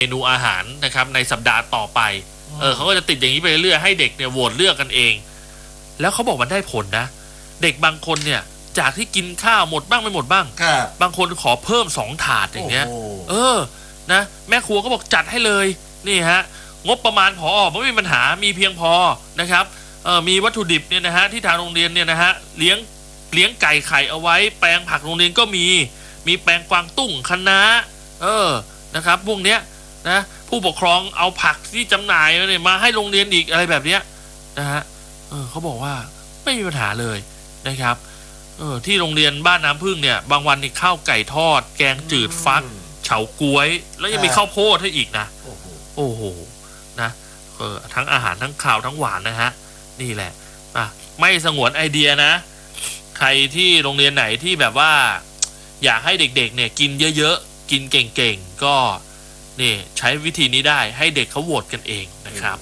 เมนูอาหารนะครับในสัปดาห์ต่อไปเขาก็จะติดอย่างนี้ไปเรื่อยให้เด็กเนี่ยโหวตเลือกกันเองแล้วเขาบอกมันได้ผลนะเด็กบางคนเนี่ยจากที่กินข้าวหมดบ้างไม่หมดบ้างบางคนขอเพิ่ม2 ถาดอย่างเงี้ยนะแม่ครัวก็บอกจัดให้เลยนี่ฮะงบประมาณพอไม่มีปัญหามีเพียงพอนะครับมีวัตถุดิบเนี่ยนะฮะที่ทางโรงเรียนเนี่ยนะฮะเลี้ยงไก่ไข่เอาไว้แปลงผักโรงเรียนก็มีแปลงกวางตุ้งคะน้านะครับพวกเนี้ยนะผู้ปกครองเอาผักที่จำหน่ายเนี่ยมาให้โรงเรียนอีกอะไรแบบเนี้ยนะฮะเขาบอกว่าไม่มีปัญหาเลยนะครับที่โรงเรียนบ้านน้ำพึ่งเนี่ยบางวันนี่ข้าวไก่ทอดแกงจืดฟักเฉาก๊วยแล้วยังมีข้าวโพดให้อีกนะโอ้โหนะทั้งอาหารทั้งข้าวทั้งหวานนะฮะนี่แหละไม่สงวนไอเดียนะใครที่โรงเรียนไหนที่แบบว่าอยากให้เด็กๆเนี่ยกินเยอะๆกินเก่งๆก็นี่ใช้วิธีนี้ได้ให้เด็กเขาโหวตกันเองนะครับ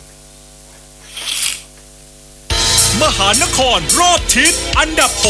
มหานครรอบทิศอันดับ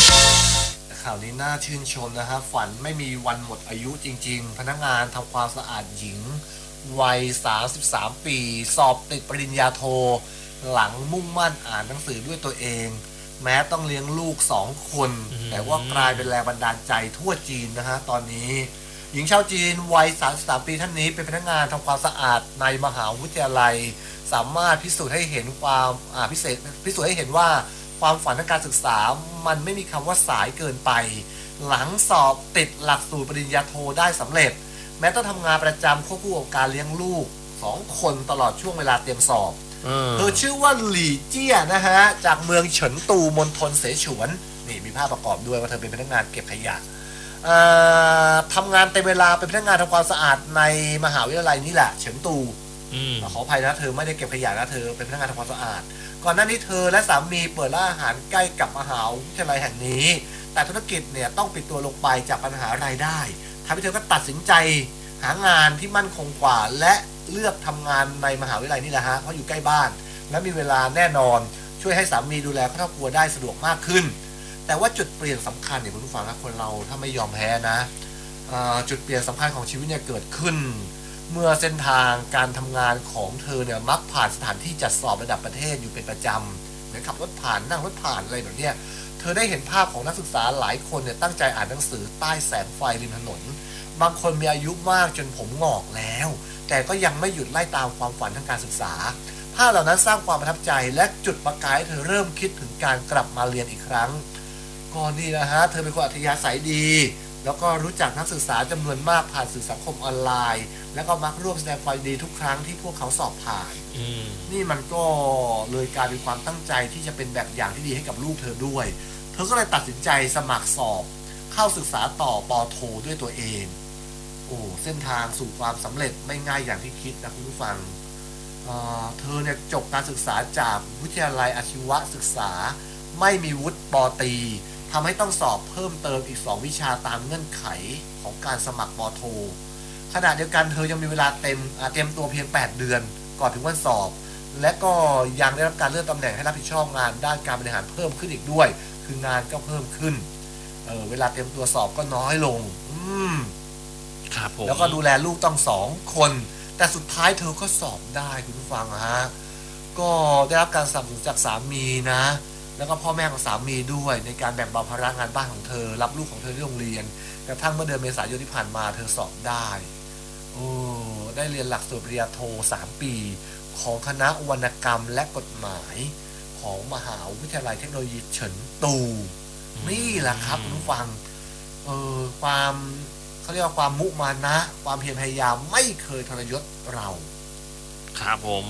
6 ข่าวนี้น่าชื่นชมนะครับฝันไม่มีวันหมดอายุจริงๆพนักงานทำความสะอาดหญิงวัย33 ปีสอบติดปริญญาโทหลังมุ่งมั่นอ่านหนังสือด้วยตัวเองแม้ต้องเลี้ยงลูก2 คนแต่ว่ากลายเป็นแรงบันดาลใจทั่วจีนนะฮะตอนนี้หญิงชาวจีนวัย33 ปีท่านนี้เป็นพนักงานทำความสะอาดในมหาวิทยาลัยสามารถพิสูจน์ให้เห็นพิสูจน์ให้เห็นว่าความฝันทางการศึกษามันไม่มีคำว่าสายเกินไปหลังสอบติดหลักสูตรปริญญาโทได้สำเร็จแม้ต้องทำงานประจำควบคู่กับการเลี้ยงลูก2 คนตลอดช่วงเวลาเตรียมสอบเธอชื่อว่าหลี่เจี้ยนะฮะจากเมืองเฉินตูมณฑลเสฉวนนี่มีภาพประกอบด้วยว่าเธอเป็นพนักงานเก็บขยะทำงานเต็มเวลาเป็นพนักงานทำความสะอาดในมหาวิทยาลัยนี่แหละเฉินตูขออภัยนะเธอไม่ได้เก็บขยะนะเธอเป็นพนักงานทำความสะอาดก่อนหน้านี้เธอและสามีเปิดร้านอาหารใกล้กับมหาวิทยาลัยแห่งนี้แต่ธุรกิจเนี่ยต้องปิดตัวลงไปจากปัญหารายได้ทำให้เธอก็ตัดสินใจหางานที่มั่นคงกว่าและเลือกทำงานในมหาวิทยาลัยนี่แหละฮะเพราะอยู่ใกล้บ้านและมีเวลาแน่นอนช่วยให้สามีดูแลครอบครัวได้สะดวกมากขึ้นแต่ว่าจุดเปลี่ยนสำคัญเนี่ยคุณผู้ฟังนะคนเราถ้าไม่ยอมแพ้นะจุดเปลี่ยนสำคัญของชีวิตเนี่ยเกิดขึ้นเมื่อเส้นทางการทำงานของเธอเนี่ยมักผ่านสถานที่จัดสอบระดับประเทศอยู่เป็นประจำเหมือนขับรถผ่านนั่งรถผ่านอะไรแบบนี้เธอได้เห็นภาพของนักศึกษาหลายคนเนี่ยตั้งใจอ่านหนังสือใต้แสงไฟริมถนนบางคนมีอายุมากจนผมงอกแล้วแต่ก็ยังไม่หยุดไล่ตามความฝันทางการศึกษาภาพเหล่านั้นสร้างความประทับใจและจุดประกายให้เธอเริ่มคิดถึงการกลับมาเรียนอีกครั้งก่อนนี่นะฮะเธอเป็นคนอัธยาศัยดีแล้วก็รู้จักนักศึกษาจำนวนมากผ่านสื่อสังคมออนไลน์แล้วก็มักร่วมแสดงความดีทุกครั้งที่พวกเขาสอบผ่านนี่มันก็เลยกลายเป็นความตั้งใจที่จะเป็นแบบอย่างที่ดีให้กับลูกเธอด้วยเธอก็เลยตัดสินใจสมัครสอบเข้าศึกษาต่อป.โทด้วยตัวเองเส้นทางสู่ความสำเร็จไม่ง่ายอย่างที่คิดนะคุณผู้ฟังเธอเนี่ยจบการศึกษาจากวิทยาลัยอาชีวศึกษาไม่มีวุฒิป.ตรีทำให้ต้องสอบเพิ่มเติมอีก2 วิชาตามเงื่อนไขของการสมัครป.โทขณะเดียวกันเธอยังมีเวลาเตรียมตัวเพียง8 เดือนก่อนถึงวันสอบและก็ยังได้รับการเลื่อนตำแหน่งให้รับผิดชอบงานด้านการบริหารเพิ่มขึ้นอีกด้วยคืองานก็เพิ่มขึ้นเวลาเตรียมตัวสอบก็น้อยลงครับผมแล้วก็ดูแลลูกต้อง2 คนแต่สุดท้ายเธอก็สอบได้คุณผู้ฟังฮะก็ได้รับการสนับสนุนจากสามีนะแล้วก็พ่อแม่ของสามีด้วยในการแบ่งเบาภาระงานบ้านของเธอรับลูกของเธอที่โรงเรียนกระทั่งเมื่อเดือนเมษายนที่ผ่านมาเธอสอบได้ได้เรียนหลักสูตรปริญญาโท3 ปีของคณะวรรณกรรมและกฎหมายของมหาวิทยาลัยเทคโนโลยีเฉินตูนี่แหละครับคุณผู้ฟังความเขาเรียกว่าความมุมานะความเพียรพยายามไม่เคยทรยศเราครับผม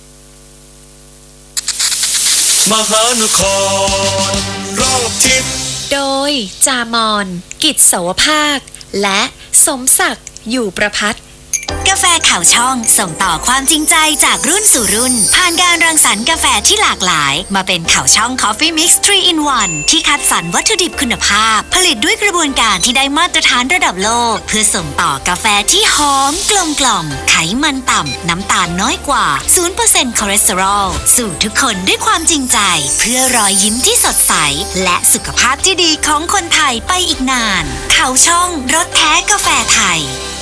มหานครรอบทิศโดยจามอนกิจโสภาคและสมศักดิ์อยู่ประภัตกาแฟข่าวช่องส่งต่อความจริงใจจากรุ่นสู่รุ่นผ่านการรังสรรค์กาแฟที่หลากหลายมาเป็นข่าวช่อง Coffee Mix 3 in 1 ที่คัดสรรวัตถุดิบคุณภาพผลิตด้วยกระบวนการที่ได้มาตรฐานระดับโลกเพื่อส่งต่อกาแฟที่หอมกลมกล่อมไขมันต่ำน้ำตาลน้อยกว่า 0% คอเลสเตอรอลสู่ทุกคนด้วยความจริงใจเพื่อรอยยิ้มที่สดใสและสุขภาพที่ดีของคนไทยไปอีกนานข่าวช่องรสแท้กาแฟไทย